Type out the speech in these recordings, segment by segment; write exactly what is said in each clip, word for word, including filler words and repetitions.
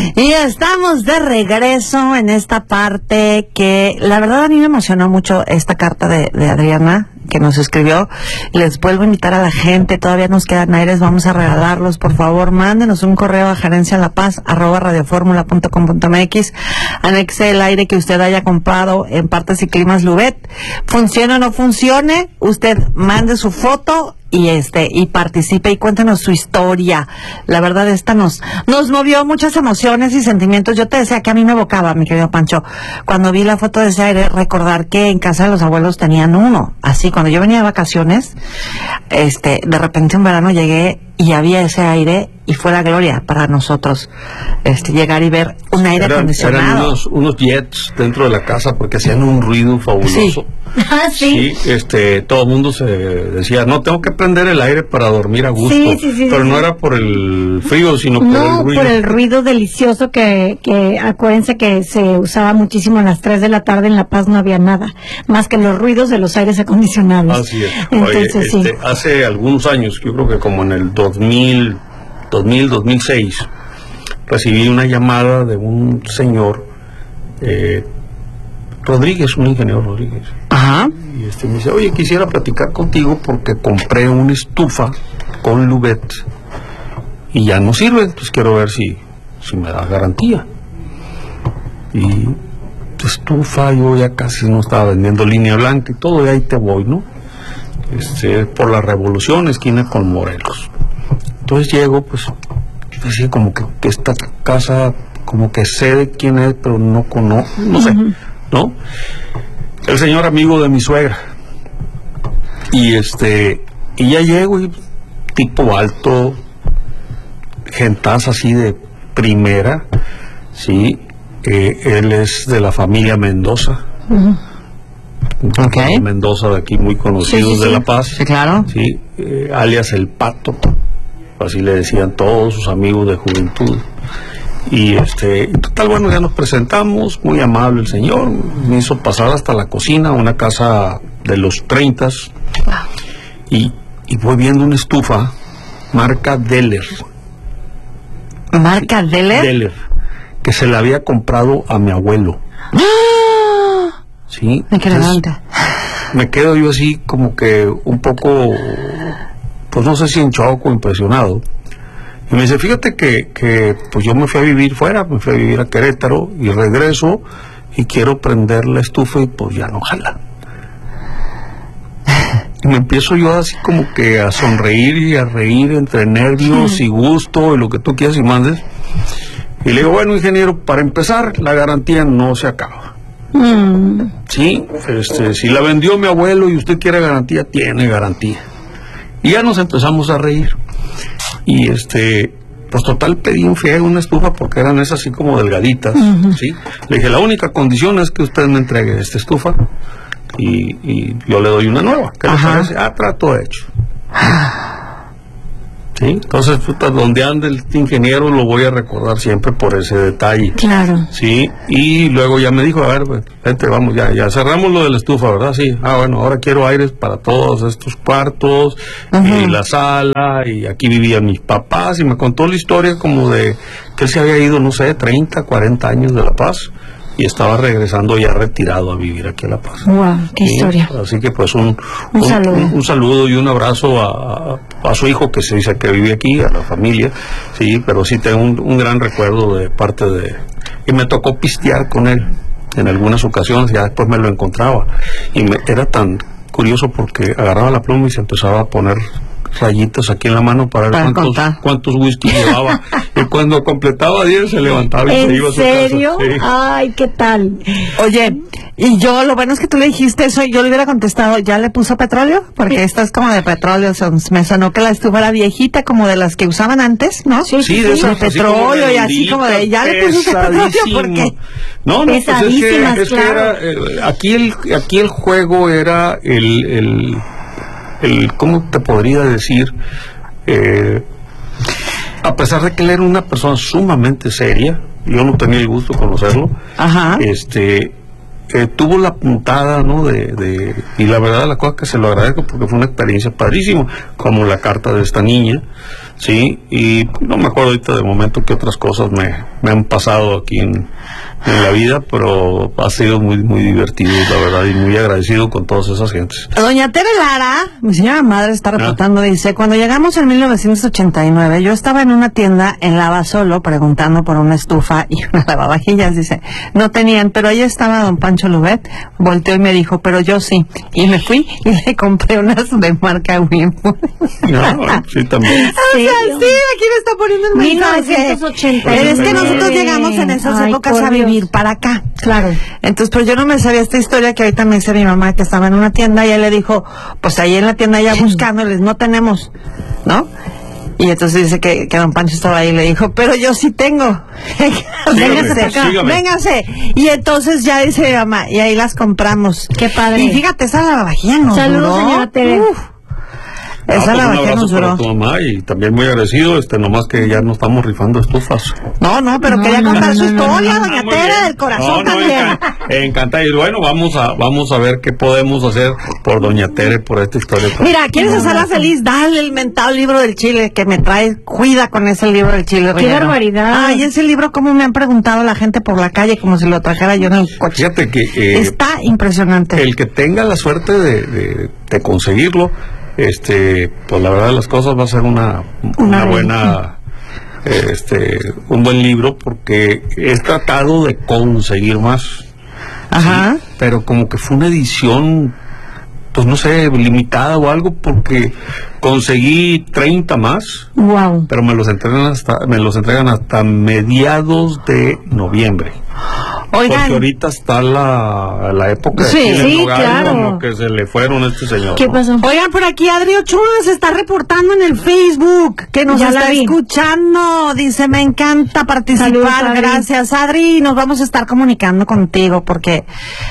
Y estamos de regreso en esta parte que la verdad a mí me emocionó mucho esta carta de, de Adriana que nos escribió. Les vuelvo a invitar a la gente, todavía nos quedan aires, vamos a regalarlos. Por favor, mándenos un correo a gerencia la paz arroba radioformula punto com punto mx, anexe el aire que usted haya comprado en Partes y Climas Lubet. Funcione o no funcione, usted mande su foto y este y participe y cuéntanos su historia. La verdad esta nos nos movió muchas emociones y sentimientos. Yo te decía que a mí me evocaba, mi querido Pancho, cuando vi la foto de ese aire, recordar que en casa de los abuelos tenían uno. Así, cuando yo venía de vacaciones, este, de repente en verano llegué y había ese aire y fue la gloria para nosotros, este, llegar y ver un aire eran, acondicionado. Eran unos, unos jets dentro de la casa porque hacían un ruido fabuloso. Sí. Ah, sí. Sí, este, todo el mundo se decía, no, tengo que prender el aire para dormir a gusto. Sí, sí, sí, pero sí, no sí. era por el frío, sino por No, el ruido. por el ruido delicioso que, que acuérdense que se usaba muchísimo a las tres de la tarde en La Paz, no había nada, más que los ruidos de los aires acondicionados. Así es. Entonces, Oye, sí. este, hace algunos años, yo creo que como en el dos mil, dos mil, dos mil seis, recibí una llamada de un señor, eh, Rodríguez, un ingeniero Rodríguez. Ajá. Y este me dice, oye, quisiera platicar contigo porque compré una estufa con Lubet y ya no sirve, entonces quiero ver si, si me da garantía. Y estufa, yo ya casi no estaba vendiendo línea blanca y todo, y ahí te voy, ¿no? Este, por la Revolución, esquina con Morelos. Entonces llego, pues, decía como que, que esta casa, como que sé de quién es, pero no conozco, no sé, ¿no? El señor amigo de mi suegra. Y este, y ya llego y tipo alto, gentaza así de primera, sí, eh, él es de la familia Mendoza. Uh-huh. Okay. Mendoza de aquí, muy conocidos Sí, sí, de sí. La Paz. Sí, claro. Sí, eh, alias El Pato, así le decían todos sus amigos de juventud. Y este, total, bueno, ya nos presentamos, muy amable el señor, me hizo pasar hasta la cocina, una casa de los treintas, y, y voy viendo una estufa, marca Deller. ¿Marca Deller? Deller, que se la había comprado a mi abuelo. ¡Ah! Sí, Me quedé entonces, delante. me quedo yo así como que un poco, pues no sé si en shock o impresionado. Y me dice, fíjate que, que pues yo me fui a vivir fuera, me fui a vivir a Querétaro y regreso y quiero prender la estufa y pues ya no jala. Y me empiezo yo así como que a sonreír y a reír entre nervios y gusto y lo que tú quieras y mandes. Y le digo, bueno, ingeniero, para empezar, la garantía no se acaba. Mm. Sí, este, si la vendió mi abuelo y usted quiere garantía, tiene garantía. Y ya nos empezamos a reír. Y este, pues total pedí en friega una estufa porque eran esas así como delgaditas, uh-huh. ¿Sí? Le dije, la única condición es que usted me entregue esta estufa y, y yo le doy una nueva. ¿Qué le parece? Ah, trato hecho. ¿Sí? Entonces, puta, donde ande el ingeniero lo voy a recordar siempre por ese detalle. Claro. Sí, y luego ya me dijo, a ver, pues, vente, vamos, ya, ya cerramos lo de la estufa, ¿verdad? Sí, ah, bueno, ahora quiero aires para todos estos cuartos, uh-huh. Y la sala, y aquí vivían mis papás, y me contó la historia como de que él se había ido, no sé, treinta, cuarenta años de La Paz, y estaba regresando ya retirado a vivir aquí a La Paz. Wow, qué ¿Sí? historia. Así que pues un, un, un, saludo. Un, un saludo y un abrazo a, a, a su hijo que se dice que vive aquí, a la familia, sí, pero sí tengo un, un gran recuerdo de parte de... Y me tocó pistear con él en algunas ocasiones, ya después me lo encontraba. Y me, era tan curioso porque agarraba la pluma y se empezaba a poner rayitas aquí en la mano para ver para cuántos, cuántos whisky llevaba. Y cuando completaba diez se levantaba y se iba a su casa. ¿En serio? Sí. Ay, ¿qué tal? Oye, y yo, lo bueno es que tú le dijiste eso y yo le hubiera contestado, ¿ya le puso petróleo? Porque esta es como de petróleo, son, me sonó que la estufa era viejita, como de las que usaban antes, ¿no? Sí, Sí, sí, de sí. esas de así como petróleo y así como de, ya le pusiste petróleo, porque... No, no, pues es que, Pesadísimas, es que claro. era, eh, aquí, el, aquí el juego era el, el, el, ¿cómo te podría decir? Eh, a pesar de que él era una persona sumamente seria, yo no tenía el gusto de conocerlo, Ajá. este, eh, tuvo la puntada, ¿no? De, de, y la verdad la cosa que se lo agradezco porque fue una experiencia padrísima, como la carta de esta niña, sí, y no me acuerdo ahorita de momento qué otras cosas me me han pasado aquí en, en la vida, pero ha sido muy muy divertido, la verdad, y muy agradecido con todas esas gentes. Doña Tere Lara, mi señora madre está reportando, ah. dice, cuando llegamos en mil novecientos ochenta y nueve, yo estaba en una tienda en Lavasolo preguntando por una estufa y una lavavajillas, dice, no tenían, pero ahí estaba don Pancho Lubet, volteó y me dijo, pero yo sí, y me fui y le compré unas de marca Wimpo. No, sí, también. O sea, sí, aquí me está poniendo en mil novecientos ochenta. Pero es que nosotros llegamos en esas Ay, épocas a vivir para acá. Claro. Entonces, pues yo no me sabía esta historia que ahorita me dice mi mamá, que estaba en una tienda y él le dijo, pues ahí en la tienda ya buscándoles, no tenemos, ¿no? Y entonces dice que, que don Pancho estaba ahí y le dijo, pero yo sí tengo. Véngase acá, véngase. Y entonces ya dice mi mamá, y ahí las compramos. Qué padre. Y fíjate, esa lavavajilla nos Saludos, duró. señora Tere. Uf. Ah, Esa pues lavavajilla nos duró. Para tu mamá y también muy agradecido, este, nomás que ya no estamos rifando estufas. No, no, pero No, quería no, contar no, su no, historia, no, doña muy Tere, bien. del corazón No, no, también. enca- Encanta. Y bueno, vamos a vamos a ver qué podemos hacer por doña Tere, por esta historia. Mira, ¿quieres hacerla feliz? Dale el mentado libro del Chile que me trae. Cuida con ese libro del Chile, Qué Rivero. barbaridad. Ay, ese libro, como me han preguntado la gente por la calle, como si lo trajera yo en el coche. Fíjate que eh, Está impresionante. el que tenga la suerte de, de, de conseguirlo, este, pues la verdad de las cosas va a ser una, una buena, eh, este, un buen libro, porque he tratado de conseguir más. Ajá. Sí, pero como que fue una edición, pues no sé, limitada o algo, porque conseguí treinta más, Wow. pero me los entregan hasta me los entregan hasta mediados de noviembre. Porque Oigan, ahorita está la, la época Sí, aquí del sí, Nogales, claro. como que se le fueron a este señor. ¿Qué ¿no? pasó? oigan, por aquí Adri Ochoa se está reportando en el Facebook, que nos Ya la está vi. escuchando. Dice, me encanta participar. Saludos, Adri. Gracias, Adri. Nos vamos a estar comunicando contigo, porque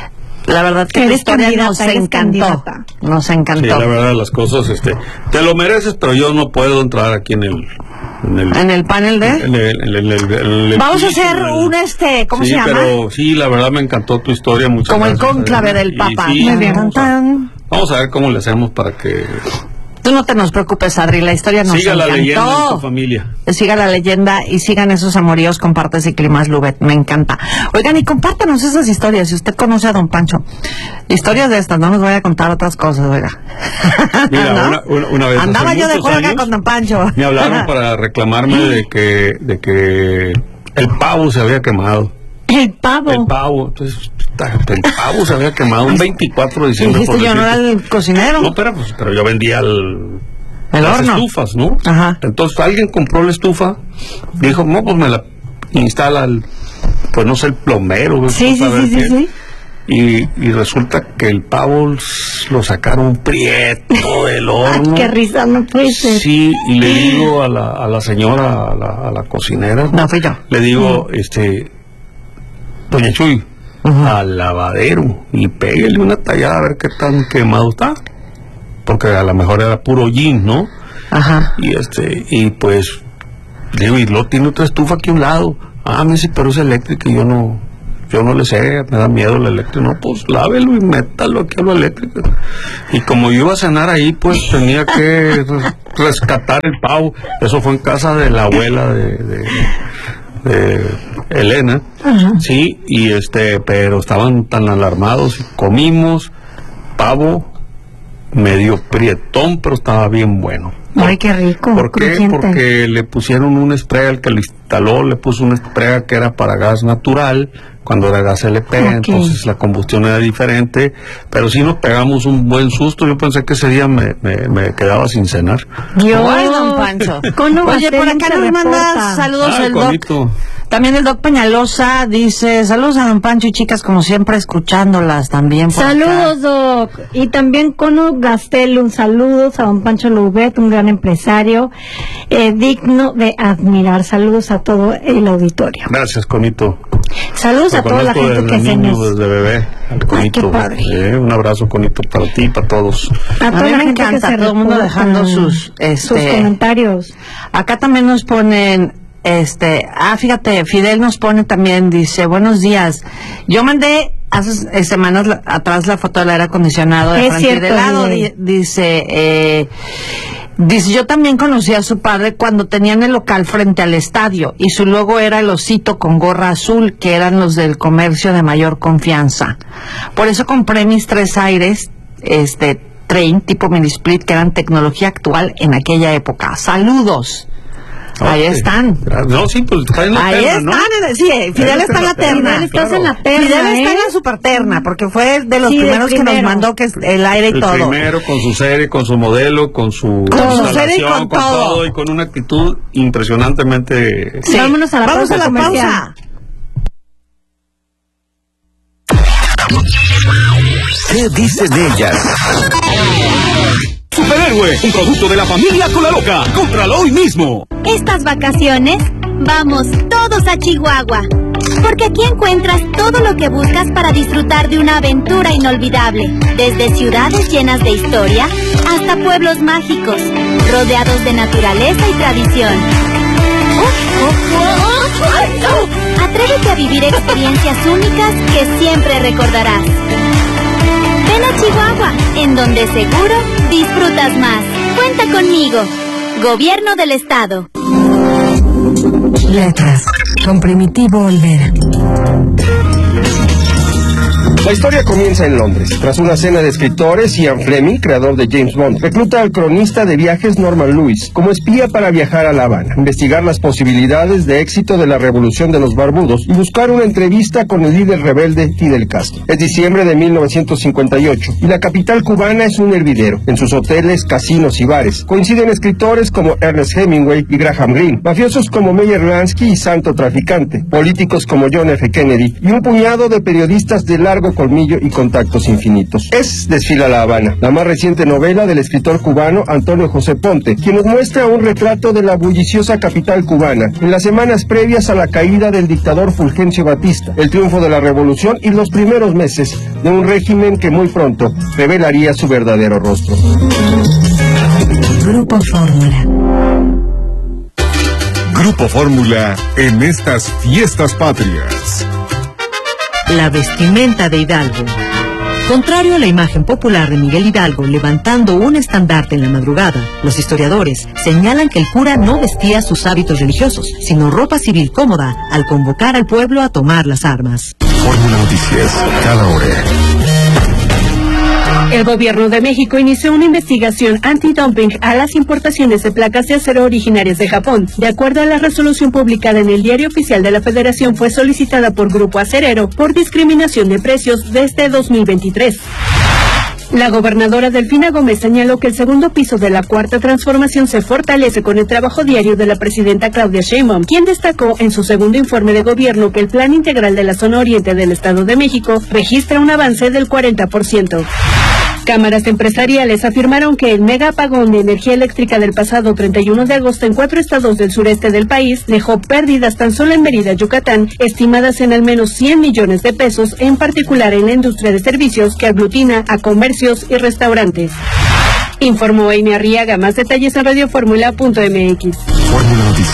la verdad que tu Eres historia candidata, nos eres encantó. candidata. Nos Sí, encantó. la verdad de las cosas, este, te lo mereces, pero yo no puedo entrar aquí en el en el, En el panel de... en el- en el- en el- en el- Vamos a quiz, hacer en el- un, este, ¿cómo sí, se llama? pero sí, la verdad me encantó tu historia, muchas Como el gracias. cónclave eh, del y Papa. sí, Muy bien. vamos, a, vamos a ver cómo le hacemos para que Tú no te nos preocupes, Adri, la historia nos siga la encantó. leyenda en tu familia. Siga la leyenda y sigan esos amoríos con partes y climas Lubet, me encanta. Oigan, y compártanos esas historias, si usted conoce a don Pancho. Historias de estas, no nos voy a contar otras cosas, oiga. Mira, ¿No? una, una, una vez Andaba hace yo de muchos juega años, con don Pancho. me hablaron para reclamarme de que de que el pavo se había quemado. El pavo. El pavo, entonces el pavo se había quemado un veinticuatro de diciembre. Dijiste, por yo no era decirte. el cocinero. No, pero, pues, pero yo vendía el, El las horno. estufas, ¿no? Ajá. Entonces alguien compró la estufa, dijo, no, pues me la instala el, pues no sé, el plomero. Sí, no sí, saber sí, sí, qué. sí. Y, y resulta que el pavo s- lo sacaron prieto del horno. Qué risa, no puede ser. Sí, y le digo a la, a la señora, a la, a la cocinera, No, fui yo. le digo, este, doña Chuy, Ujú. al lavadero y pégale una tallada a ver qué tan quemado está. Porque a lo mejor era puro jean, ¿no? Ajá. Y este, y pues, le digo, y lo tiene otra estufa aquí a un lado. Ah, me dice, pero es eléctrica y yo no, yo no le sé, me da miedo la eléctrica. No, pues lávelo y métalo aquí a lo eléctrico. Y como yo iba a cenar ahí, pues tenía que res- rescatar el pavo. Eso fue en casa de la abuela de, de, de Elena. Ajá. Sí, y este, pero estaban tan alarmados y comimos pavo medio prietón, pero estaba bien bueno. Ay, qué rico. ¿Por qué? crujiente. Porque le pusieron un spray al que lo instaló, le puso un spray que era para gas natural, cuando era gas L P, Ok. entonces la combustión era diferente, pero sí nos pegamos un buen susto. Yo pensé que ese día me, me, me quedaba sin cenar. Dios. Ay, don Pancho. Cono Oye, por Gastelum acá te nos manda reporta. saludos Ah, el doc. Conito. También el doc Peñalosa dice, saludos a don Pancho y chicas, como siempre, escuchándolas también por acá. Saludos, Doc. Y también Cono Gastelum, saludos a don Pancho Lubet, un gran empresario, eh, digno de admirar. Saludos a todo el auditorio. Gracias, Conito. Saludos a Lo toda la conozco gente desde que se niño, nos... desde bebé, al Conito. qué padre. Eh, un abrazo, Conito, para ti y para todos. A A toda mí la me gente que encanta, se todo el mundo reporta, dejando sus, este, sus comentarios. Acá también nos ponen, este, ah, fíjate, Fidel nos pone también, dice, buenos días. Yo mandé hace eh, semanas la- atrás la foto del aire acondicionado de Es frente y de cierto, lado, Fidel. di- dice, eh, Dice, yo también conocí a su padre cuando tenían el local frente al estadio y su logo era el osito con gorra azul, que eran los del comercio de mayor confianza. Por eso compré mis tres aires, este, Train, tipo mini split, que eran tecnología actual en aquella época. ¡Saludos! Okay. Ahí están. No, sí, pues está en la Ahí terna, están, ¿no? en, sí, Fidel está en la terna. Fidel estás en la terna, Fidel ¿eh? está en la super terna, porque fue de los Sí, primeros que nos mandó que es el aire y el todo. primero, con su serie, con su modelo, con su Con su serie y instalación, con todo. y con una actitud impresionantemente... Sí. Vámonos a la Vamos pausa a la comercial. pausa. ¿Qué dicen ellas? Superhéroe, un producto de la familia Cola Loca. Cómpralo hoy mismo. Estas vacaciones, vamos todos a Chihuahua. Porque aquí encuentras todo lo que buscas para disfrutar de una aventura inolvidable. Desde ciudades llenas de historia hasta pueblos mágicos, rodeados de naturaleza y tradición. Atrévete a vivir experiencias únicas que siempre recordarás. Ven a Chihuahua, en donde seguro disfrutas más. Cuenta conmigo. Gobierno del Estado. Letras, con Primitivo Olvera. La historia comienza en Londres. Tras una cena de escritores, Ian Fleming, creador de James Bond, recluta al cronista de viajes Norman Lewis como espía para viajar a La Habana, investigar las posibilidades de éxito de la revolución de los barbudos y buscar una entrevista con el líder rebelde Fidel Castro. Es diciembre de mil novecientos cincuenta y ocho y la capital cubana es un hervidero. En sus hoteles, casinos y bares coinciden escritores como Ernest Hemingway y Graham Greene, mafiosos como Meyer Lansky y Santo Traficante, políticos como John F. Kennedy y un puñado de periodistas de largo colmillo y contactos infinitos. Es Desfila La Habana, la más reciente novela del escritor cubano Antonio José Ponte, quien nos muestra un retrato de la bulliciosa capital cubana en las semanas previas a la caída del dictador Fulgencio Batista, el triunfo de la revolución y los primeros meses de un régimen que muy pronto revelaría su verdadero rostro. Grupo Fórmula. Grupo Fórmula en estas fiestas patrias. La vestimenta de Hidalgo. Contrario a la imagen popular de Miguel Hidalgo levantando un estandarte en la madrugada, los historiadores señalan que el cura no vestía sus hábitos religiosos, sino ropa civil cómoda al convocar al pueblo a tomar las armas. Fórmula Noticias, cada hora. El gobierno de México inició una investigación antidumping a las importaciones de placas de acero originarias de Japón. De acuerdo a la resolución publicada en el Diario Oficial de la Federación, fue solicitada por Grupo Acerero por discriminación de precios desde dos mil veintitrés. La gobernadora Delfina Gómez señaló que el segundo piso de la Cuarta Transformación se fortalece con el trabajo diario de la presidenta Claudia Sheinbaum, quien destacó en su segundo informe de gobierno que el Plan Integral de la Zona Oriente del Estado de México registra un avance del cuarenta por ciento. Cámaras empresariales afirmaron que el mega apagón de energía eléctrica del pasado treinta y uno de agosto en cuatro estados del sureste del país dejó pérdidas tan solo en Mérida, Yucatán, estimadas en al menos cien millones de pesos, en particular en la industria de servicios que aglutina a comercios y restaurantes. Informó Amy Arriaga. Más detalles en radio fórmula punto m x. Fórmula Noticias.